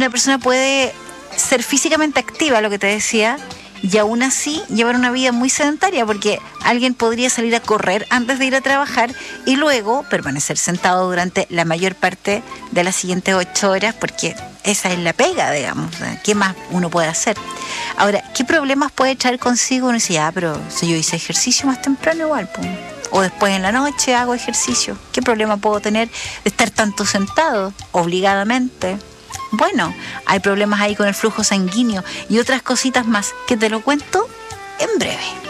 una persona puede ser físicamente activa, lo que te decía, y aún así llevar una vida muy sedentaria, porque alguien podría salir a correr antes de ir a trabajar y luego permanecer sentado durante la mayor parte de las siguientes 8 horas, porque esa es la pega, digamos. ¿Qué más uno puede hacer? Ahora, ¿qué problemas puede traer consigo? Uno dice, pero si yo hice ejercicio más temprano igual, pues. O después en la noche hago ejercicio. ¿Qué problema puedo tener de estar tanto sentado, obligadamente? Bueno, hay problemas ahí con el flujo sanguíneo y otras cositas más que te lo cuento en breve.